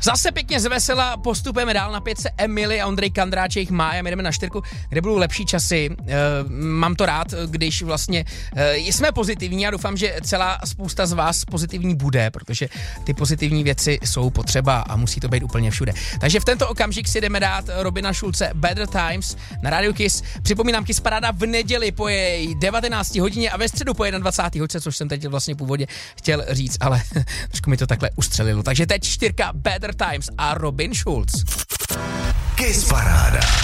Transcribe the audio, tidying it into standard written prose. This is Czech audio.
Zase pěkně zvesela, postupujeme dál na 5 Emily a Ondřej Kandráček Mája, my jdeme na 4, kde budou lepší časy. Mám to rád, když vlastně jsme pozitivní a doufám, že celá spousta z vás pozitivní bude, protože ty pozitivní věci jsou potřeba a musí to být úplně všude. Takže v tento okamžik si jdeme dát Robina Schulze Better Times na Radio Kiss. Připomínám, Kiss Paráda v neděli po její 19 hodině a ve středu po 21. hodině, což jsem teď vlastně původně chtěl říct, ale trošku mi to takhle ustřelilo. Takže teď 4 Better Times a Robin Schulz. Kiss Paráda.